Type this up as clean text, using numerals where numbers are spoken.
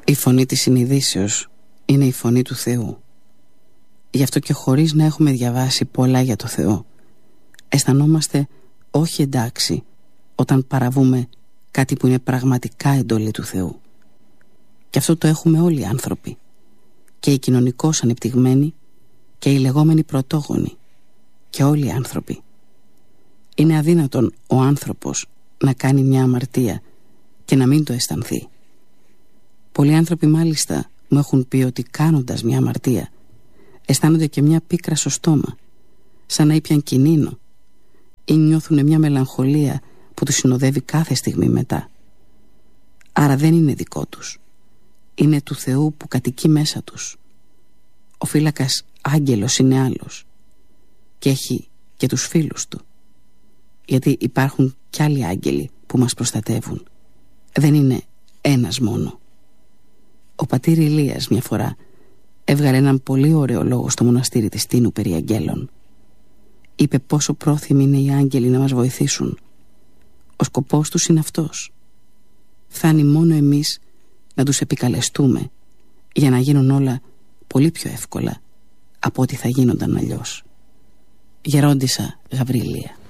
Η φωνή της συνειδήσεως είναι η φωνή του Θεού. Γι' αυτό και χωρίς να έχουμε διαβάσει πολλά για το Θεό, αισθανόμαστε όχι εντάξει όταν παραβούμε κάτι που είναι πραγματικά εντολή του Θεού. Και αυτό το έχουμε όλοι οι άνθρωποι, και οι κοινωνικώς ανεπτυγμένοι και οι λεγόμενοι πρωτόγονοι, και όλοι οι άνθρωποι. Είναι αδύνατον ο άνθρωπος να κάνει μια αμαρτία και να μην το αισθανθεί. Πολλοί άνθρωποι μάλιστα μου έχουν πει ότι κάνοντας μια αμαρτία αισθάνονται και μια πίκρα στο στόμα, σαν να ήπιαν κινίνο, ή νιώθουν μια μελαγχολία που τους συνοδεύει κάθε στιγμή μετά. Άρα δεν είναι δικό τους, είναι του Θεού που κατοικεί μέσα τους. Ο φύλακας άγγελος είναι άλλος και έχει και τους φίλους του, γιατί υπάρχουν κι άλλοι άγγελοι που μας προστατεύουν. Δεν είναι ένας μόνο. Ο πατήρ Ηλίας μια φορά έβγαλε έναν πολύ ωραίο λόγο στο μοναστήρι της Τίνου περί αγγέλων. Είπε πόσο πρόθυμοι είναι οι άγγελοι να μας βοηθήσουν. Ο σκοπός τους είναι αυτός. Φτάνει μόνο εμείς να τους επικαλεστούμε για να γίνουν όλα πολύ πιο εύκολα από ό,τι θα γίνονταν αλλιώς. Γερόντισσα Γαβρίλια.